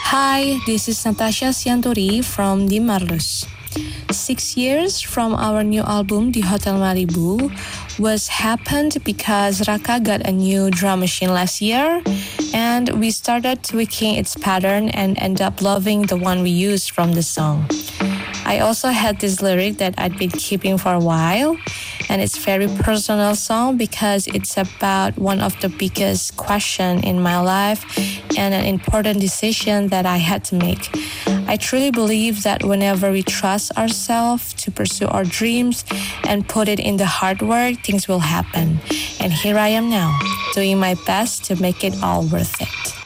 Hi, this is Natasha Sianturi from Di Marlus. 6 years from our new album, The Hotel Malibu, was happened because Raka got a new drum machine last year, and we started tweaking its pattern and end up loving the one we used from the song. I also had this lyric that I'd been keeping for a while, and it's very personal song because it's about one of the biggest question in my life and an important decision that I had to make. I truly believe that whenever we trust ourselves to pursue our dreams and put it in the hard work, things will happen. And here I am now, doing my best to make it all worth it.